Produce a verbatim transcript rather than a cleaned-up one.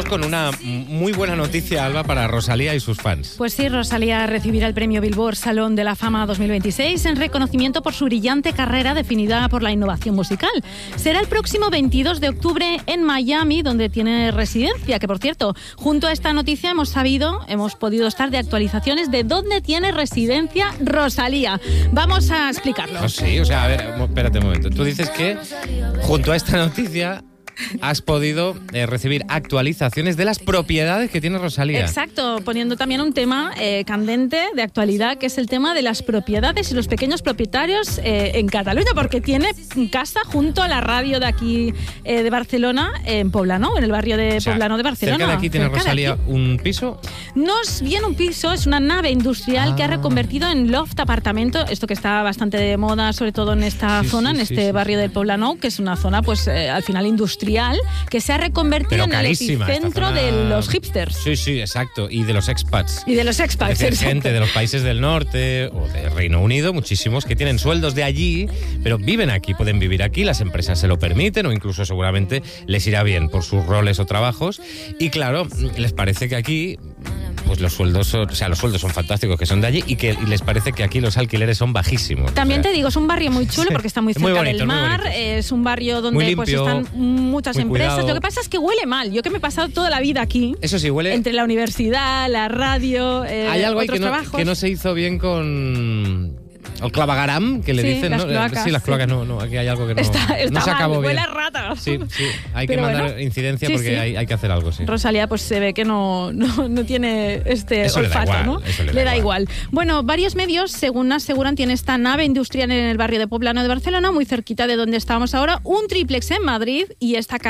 Vamos con una muy buena noticia, Alba, para Rosalía y sus fans. Pues sí, Rosalía recibirá el premio Billboard Salón de la Fama dos mil veintiséis en reconocimiento por su brillante carrera definida por la innovación musical. Será el próximo veintidós de octubre en Miami, donde tiene residencia, que por cierto, junto a esta noticia hemos sabido, hemos podido estar de actualizaciones de dónde tiene residencia Rosalía. Vamos a explicarlo. Oh, sí, o sea, a ver, espérate un momento. Tú dices que junto a esta noticia has podido eh, recibir actualizaciones de las propiedades que tiene Rosalía. Exacto, poniendo también un tema eh, candente de actualidad, que es el tema de las propiedades y los pequeños propietarios eh, en Cataluña, porque tiene casa junto a la radio de aquí eh, de Barcelona, en Poblano, en el barrio de o sea, Poblano de Barcelona. ¿Cerca de aquí tiene Rosalía un piso? No es bien un piso, es una nave industrial ah. que ha reconvertido en loft apartamento, esto que está bastante de moda, sobre todo en esta sí, zona, sí, en sí, este sí, barrio sí. del Poblano, que es una zona, pues eh, al final industrial, que se ha reconvertido en el epicentro zona... de los hipsters. Sí, sí, exacto. Y de los expats. Y de los expats, es decir, exacto. gente de los países del norte o de Reino Unido, muchísimos, que tienen sueldos de allí, pero viven aquí, pueden vivir aquí, las empresas se lo permiten o incluso seguramente les irá bien por sus roles o trabajos. Y claro, les parece que aquí... pues los sueldos son, o sea, los sueldos son fantásticos, que son de allí, y que y les parece que aquí los alquileres son bajísimos. También o sea, te digo, es un barrio muy chulo porque está muy cerca muy bonito, del mar, bonito, sí. Es un barrio donde limpio, pues están muchas muy empresas. cuidado. Lo que pasa es que huele mal. Yo que me he pasado toda la vida aquí. Eso sí, huele. Entre la universidad, la radio, eh, hay algo ahí otros que no, trabajos. que no se hizo bien con... el clavagaram, que le sí, dicen, las ¿no? cloacas, sí, las cloacas, sí. no, no, aquí hay algo que no, está, está no se acabó mal, bien. Huele a rata. Sí, sí, hay Pero que mandar bueno, incidencia sí, porque sí. Hay, hay que hacer algo, sí. Rosalía, pues se ve que no, no, no tiene este eso olfato, le da igual, ¿no? Eso le da, le da igual. igual. Bueno, varios medios, según aseguran, tiene esta nave industrial en el barrio de Poblano de Barcelona, muy cerquita de donde estábamos ahora, un triplex en Madrid y esta